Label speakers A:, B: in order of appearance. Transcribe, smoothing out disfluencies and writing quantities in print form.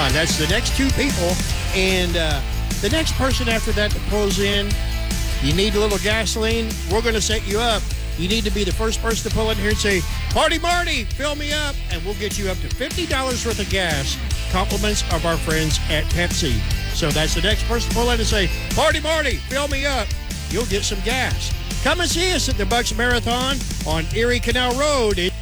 A: Marathon. That's the next two people. And the next person after that pulls in, you need a little gasoline, we're going to set you up. You need to be the first person to pull in here and say, Party Marty, fill me up. And we'll get you up to $50 worth of gas. Compliments of our friends at Pepsi. So that's the next person to pull in and say, Party Marty, fill me up. You'll get some gas. Come and see us at the Bucks Marathon on Erie Canal Road.